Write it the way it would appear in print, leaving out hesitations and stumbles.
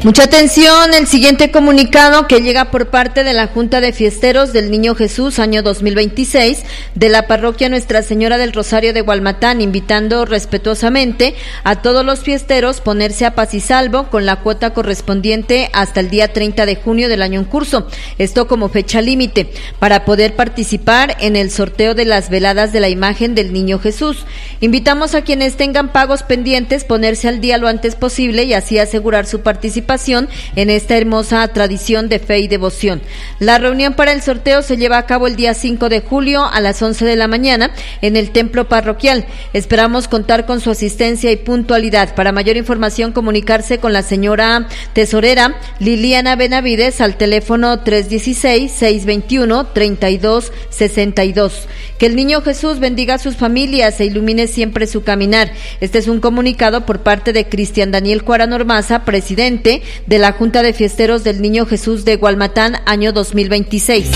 Mucha atención, el siguiente comunicado que llega por parte de la Junta de Fiesteros del Niño Jesús año 2026 de la parroquia Nuestra Señora del Rosario de Gualmatán, invitando respetuosamente a todos los fiesteros ponerse a paz y salvo con la cuota correspondiente hasta el día 30 de junio del año en curso, esto como fecha límite, para poder participar en el sorteo de las veladas de la imagen del Niño Jesús. Invitamos a quienes tengan pagos pendientes ponerse al día lo antes posible y así asegurar su participación en esta hermosa tradición de fe y devoción. La reunión para el sorteo se lleva a cabo el día 5 de julio a las 11 de la mañana en el templo parroquial. Esperamos contar con su asistencia y puntualidad. Para mayor información, comunicarse con la señora tesorera Liliana Benavides al teléfono 316-621-3262. Que el Niño Jesús bendiga a sus familias e ilumine siempre su caminar. Este es un comunicado por parte de Cristian Daniel Cuarán Ormaza, presidente de la Junta de Fiesteros del Niño Jesús de Gualmatán, año 2026.